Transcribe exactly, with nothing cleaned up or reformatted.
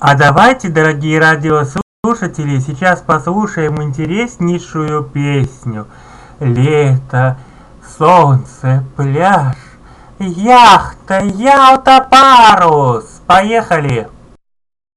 А давайте, дорогие радиослушатели, сейчас послушаем интереснейшую песню. Лето, солнце, пляж, яхта, Ялта, парус. Поехали!